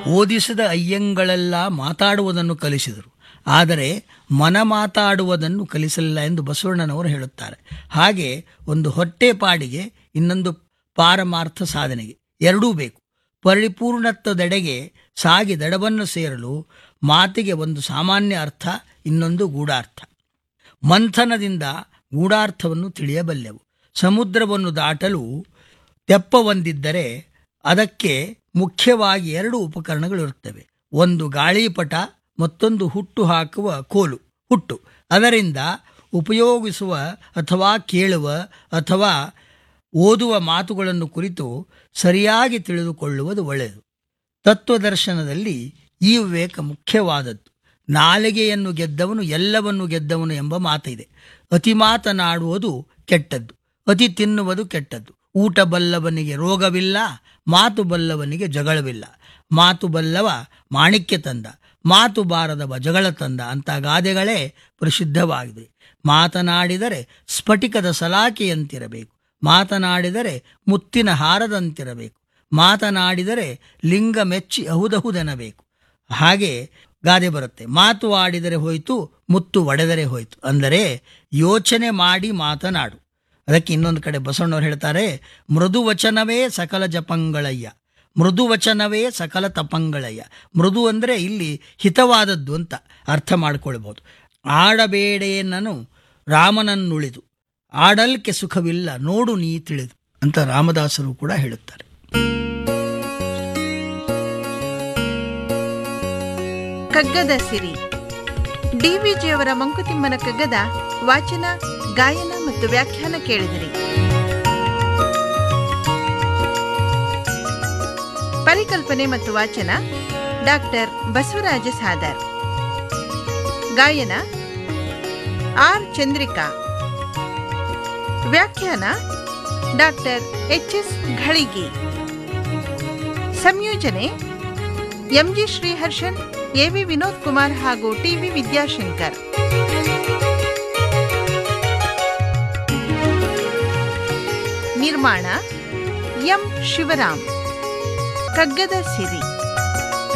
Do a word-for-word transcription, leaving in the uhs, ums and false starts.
ಓದಿಸಿದ ಅಯ್ಯಂಗಳೆಲ್ಲ ಮಾತಾಡುವುದನ್ನು ಕಲಿಸಿದರು, ಆದರೆ ಮನ ಮಾತಾಡುವುದನ್ನು ಕಲಿಸಲಿಲ್ಲ ಎಂದು ಬಸವಣ್ಣನವರು ಹೇಳುತ್ತಾರೆ. ಹಾಗೆ ಒಂದು ಹೊಟ್ಟೆಪಾಡಿಗೆ ಇನ್ನೊಂದು ಪಾರಮಾರ್ಥ ಸಾಧನೆಗೆ ಎರಡೂ ಬೇಕು. ಪರಿಪೂರ್ಣತ್ವದೆಡೆಗೆ ಸಾಗಿ ದಡವನ್ನು ಸೇರಲು ಮಾತಿಗೆ ಒಂದು ಸಾಮಾನ್ಯ ಅರ್ಥ, ಇನ್ನೊಂದು ಗೂಢಾರ್ಥ. ಮಂಥನದಿಂದ ಗೂಢಾರ್ಥವನ್ನು ತಿಳಿಯಬಲ್ಲೆವು. ಸಮುದ್ರವನ್ನು ದಾಟಲು ತೆಪ್ಪ ಹೊಂದಿದ್ದರೆ ಅದಕ್ಕೆ ಮುಖ್ಯವಾಗಿ ಎರಡು ಉಪಕರಣಗಳಿರುತ್ತವೆ. ಒಂದು ಗಾಳಿಪಟ, ಮತ್ತೊಂದು ಹುಟ್ಟು ಹಾಕುವ ಕೋಲು. ಹುಟ್ಟು ಅದರಿಂದ ಉಪಯೋಗಿಸುವ ಅಥವಾ ಕೇಳುವ ಅಥವಾ ಓದುವ ಮಾತುಗಳನ್ನು ಕುರಿತು ಸರಿಯಾಗಿ ತಿಳಿದುಕೊಳ್ಳುವುದು ಒಳ್ಳೆಯದು. ತತ್ವದರ್ಶನದಲ್ಲಿ ಈ ವಿವೇಕ ಮುಖ್ಯವಾದದ್ದು. ನಾಲಿಗೆಯನ್ನು ಗೆದ್ದವನು ಎಲ್ಲವನ್ನು ಗೆದ್ದವನು ಎಂಬ ಮಾತಿದೆ. ಅತಿ ಮಾತನಾಡುವುದು ಕೆಟ್ಟದ್ದು, ಅತಿ ತಿನ್ನುವುದು ಕೆಟ್ಟದ್ದು. ಊಟ ಬಲ್ಲವನಿಗೆ ರೋಗವಿಲ್ಲ, ಮಾತು ಬಲ್ಲವನಿಗೆ ಜಗಳವಿಲ್ಲ. ಮಾತು ಬಲ್ಲವ ಮಾಣಿಕ್ಯ ತಂದ, ಮಾತು ಬಾರದವ ಜಗಳ ತಂದ ಅಂತ ಗಾದೆಗಳೇ ಪ್ರಸಿದ್ಧವಾಗಿದೆ. ಮಾತನಾಡಿದರೆ ಸ್ಫಟಿಕದ ಸಲಾಕೆಯಂತಿರಬೇಕು, ಮಾತನಾಡಿದರೆ ಮುತ್ತಿನ ಹಾರದಂತಿರಬೇಕು, ಮಾತನಾಡಿದರೆ ಲಿಂಗ ಮೆಚ್ಚಿ ಅಹುದಹುದೆನಬೇಕು. ಹಾಗೆ ಗಾದೆ ಬರುತ್ತೆ, ಮಾತು ಆಡಿದರೆ ಹೋಯಿತು, ಮುತ್ತು ಒಡೆದರೆ ಹೋಯಿತು. ಅಂದರೆ ಯೋಚನೆ ಮಾಡಿ ಮಾತನಾಡು. ಅದಕ್ಕೆ ಇನ್ನೊಂದು ಕಡೆ ಬಸವಣ್ಣವ್ರು ಹೇಳ್ತಾರೆ, ಮೃದು ವಚನವೇ ಸಕಲ ಜಪಂಗಳಯ್ಯ, ಮೃದು ವಚನವೇ ಸಕಲ ತಪಂಗಳಯ್ಯ. ಮೃದು ಅಂದರೆ ಇಲ್ಲಿ ಹಿತವಾದದ್ದು ಅಂತ ಅರ್ಥ ಮಾಡಿಕೊಳ್ಬೋದು. ಆಡಬೇಡೇನನು ರಾಮನನ್ನುಳಿದು, ಆಡಲ್ಕೆ ಸುಖವಿಲ್ಲ ನೋಡು ನೀ ತಿಳಿದು ಅಂತ ರಾಮದಾಸರು ಕೂಡ ಹೇಳುತ್ತಾರೆ. ಕಗ್ಗದ ಸಿರಿ ಡಿವಿಜಿಯವರ ಮಂಕುತಿಮ್ಮನ ಕಗ್ಗದ ವಾಚನ, ಗಾಯನ ಮತ್ತು ವ್ಯಾಖ್ಯಾನ ಕೇಳಿದಿರಿ. ಪರಿಕಲ್ಪನೆ ಮತ್ತು ವಾಚನ ಡಾಕ್ಟರ್ ಬಸವರಾಜ ಸಾದರ್. ಗಾಯನ ಆರ್ ಚಂದ್ರಿಕಾ. ವ್ಯಾಖ್ಯಾನ ಡಾಕ್ಟರ್ ಎಚ್ ಎಸ್ ಘಳಿಗಿ. ಸಂಯೋಜನೆ ಎಂಜಿ ಶ್ರೀಹರ್ಷನ್, ಎವಿ ವಿನೋದ್ ಕುಮಾರ್ ಹಾಗೂ ಟಿವಿ ವಿದ್ಯಾಶಂಕರ್. ನಿರ್ಮಾಣ ಎಂ ಶಿವರಾಮ್. ಕಗ್ಗದ ಸಿರಿ.